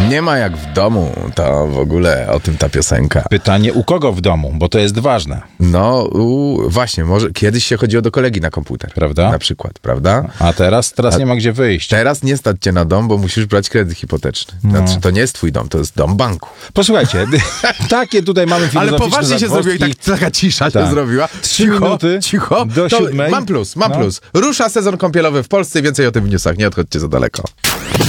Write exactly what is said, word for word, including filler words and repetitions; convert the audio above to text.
Nie ma jak w domu, to w ogóle o tym ta piosenka. Pytanie, u kogo w domu, bo to jest ważne. No, u, właśnie, może kiedyś się chodziło do kolegi na komputer. Prawda? Na przykład, prawda? A teraz? Teraz A nie ma gdzie wyjść. Teraz nie stać cię na dom, bo musisz brać kredyt hipoteczny. Znaczy, to nie jest twój dom, to jest dom banku. Posłuchajcie, takie tutaj mamy filozoficzne Ale poważnie się zrobiło i tak taka cisza Tak. się zrobiła. Trzy minuty cicho. do To siódmej. mam plus, mam No. plus. Rusza sezon kąpielowy w Polsce i więcej o tym w newsach. Nie odchodźcie za daleko.